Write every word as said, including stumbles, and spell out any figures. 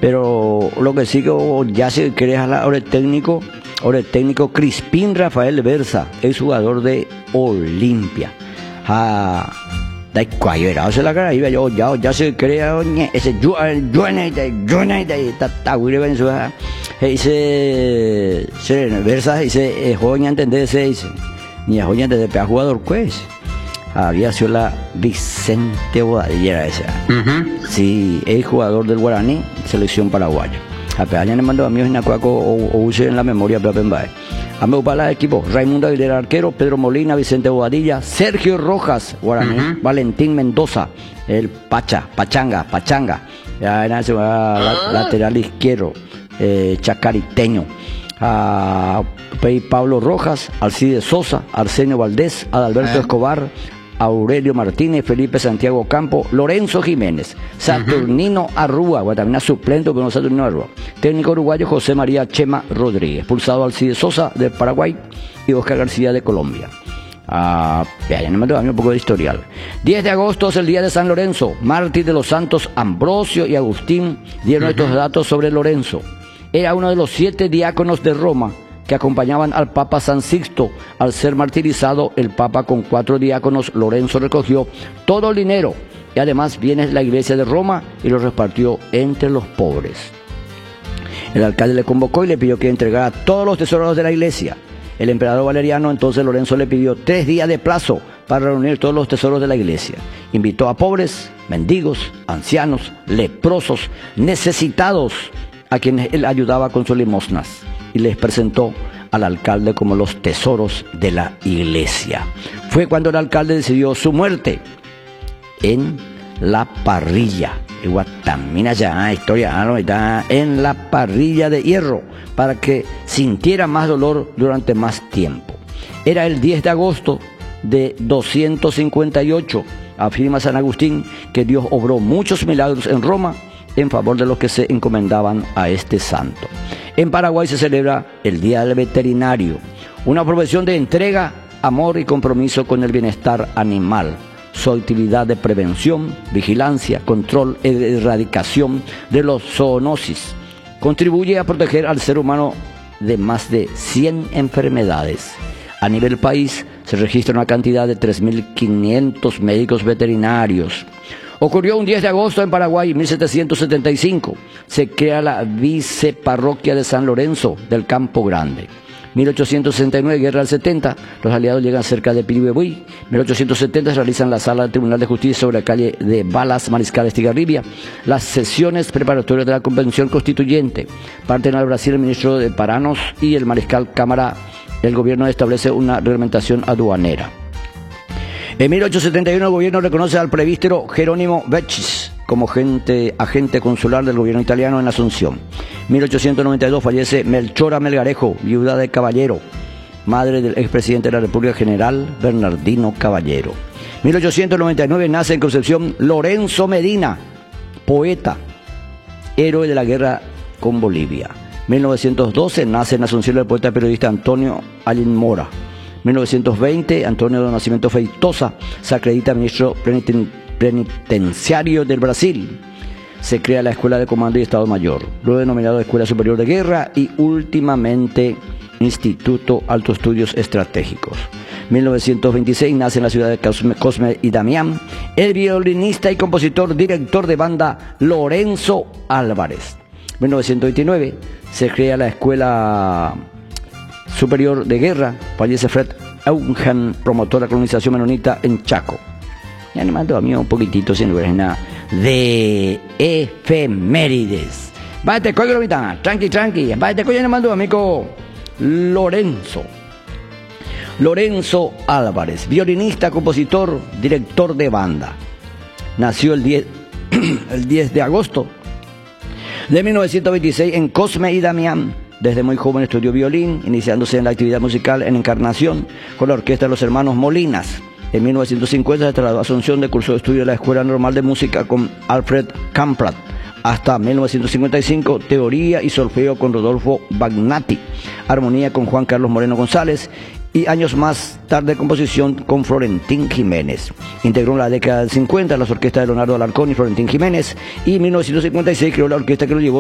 Pero lo que sí que ya se cree ahora el técnico, ahora el técnico Crispín Rafael Versa, es jugador de Olimpia. Ah, da cuello era, o sea la cara iba yo ya ya se crea ese Juane de Juane de Tatahuire Venezuela. Ese se Versa dice joña entender se dice. Ni a joña entender pe jugador pues. Había sido la Vicente Bobadilla esa. Uh-huh. Sí, es jugador del Guaraní, selección paraguaya. A pedaña le mandó a mí en Acuaco o use en la memoria Pembae. A mí para el equipo, Raimundo Aguilera arquero, Pedro Molina, Vicente Bobadilla, Sergio Rojas, Guaraní, uh-huh. Valentín Mendoza, el Pacha, Pachanga, Pachanga, ya era ese uh-huh. lateral izquierdo, eh, Chacariteño. A Pablo Rojas, Alcides Sosa, Arsenio Valdés, Adalberto uh-huh. Escobar, Aurelio Martínez, Felipe Santiago Campo, Lorenzo Jiménez, Saturnino uh-huh. Arrúa, bueno, también a suplente, pero no Saturnino Arrúa. Técnico uruguayo José María Chema Rodríguez, pulsado Alcides Sosa de Paraguay y Oscar García de Colombia. Ah, ya, ya no me doy un poco de historial. diez de agosto es el día de San Lorenzo, mártir de los santos Ambrosio y Agustín dieron uh-huh. estos datos sobre Lorenzo. Era uno de los siete diáconos de Roma que acompañaban al Papa San Sixto. Al ser martirizado, el Papa con cuatro diáconos, Lorenzo, recogió todo el dinero y además bienes de la iglesia de Roma y los repartió entre los pobres. El alcalde le convocó y le pidió que entregara todos los tesoros de la iglesia. El emperador Valeriano, entonces Lorenzo le pidió tres días de plazo para reunir todos los tesoros de la iglesia. Invitó a pobres, mendigos, ancianos, leprosos, necesitados, a quienes él ayudaba con sus limosnas, y les presentó al alcalde como los tesoros de la iglesia. Fue cuando el alcalde decidió su muerte en la parrilla. Guatamina ya, historia, ¿no? Está en la parrilla de hierro, para que sintiera más dolor durante más tiempo. Era el diez de agosto de doscientos cincuenta y ocho, afirma San Agustín, que Dios obró muchos milagros en Roma en favor de los que se encomendaban a este santo. En Paraguay se celebra el Día del Veterinario, una profesión de entrega, amor y compromiso con el bienestar animal. Su actividad de prevención, vigilancia, control e erradicación de los zoonosis contribuye a proteger al ser humano de más de cien enfermedades. A nivel país se registra una cantidad de tres mil quinientos médicos veterinarios. Ocurrió un diez de agosto en Paraguay, mil setecientos setenta y cinco. Se crea la viceparroquia de San Lorenzo del Campo Grande. mil ochocientos sesenta y nueve, guerra del setenta, los aliados llegan cerca de Piribebuy. mil ochocientos setenta se realizan la sala del Tribunal de Justicia sobre la calle de Balas, Mariscal Estigarribia. Las sesiones preparatorias de la Convención Constituyente. Parten al Brasil el ministro de Paranos y el Mariscal Cámara. El gobierno establece una reglamentación aduanera. En mil ochocientos setenta y uno el gobierno reconoce al presbítero Jerónimo Beccis como gente, agente consular del gobierno italiano en Asunción. mil ochocientos noventa y dos fallece Melchora Melgarejo, viuda de Caballero, madre del expresidente de la República, general Bernardino Caballero. mil ochocientos noventa y nueve nace en Concepción Lorenzo Medina, poeta, héroe de la guerra con Bolivia. mil novecientos doce nace en Asunción el poeta periodista Antonio Allín Mora. mil novecientos veinte, Antonio do Nascimento Feitosa se acredita ministro peniten, penitenciario del Brasil. Se crea la Escuela de Comando y Estado Mayor, luego denominado Escuela Superior de Guerra y últimamente Instituto Alto Estudios Estratégicos. mil novecientos veintiséis nace en la ciudad de Cosme, Cosme y Damián el violinista y compositor, director de banda Lorenzo Álvarez. mil novecientos veintinueve se crea la Escuela Superior de Guerra, fallece Fred Eugen, promotor de la colonización menonita en Chaco. Ya me mandó a mí un poquitito, sin lugar nada, de efemérides. Váyate, coño, mitad, tranqui, tranqui. Váyate, coño, me mandó a mí con Lorenzo. Lorenzo Álvarez, violinista, compositor, director de banda. Nació el diez, el diez de agosto de mil novecientos veintiséis en Cosme y Damián. Desde muy joven estudió violín, iniciándose en la actividad musical en Encarnación con la orquesta de los hermanos Molinas. En mil novecientos cincuenta se trasladó a Asunción de curso de estudio de la Escuela Normal de Música con Alfred Kamprat. Hasta mil novecientos cincuenta y cinco, teoría y solfeo con Rodolfo Bagnati, armonía con Juan Carlos Moreno González y años más tarde composición con Florentín Jiménez. Integró en la década del cincuenta las orquestas de Leonardo Alarcón y Florentín Jiménez y en mil novecientos cincuenta y seis creó la orquesta que lo llevó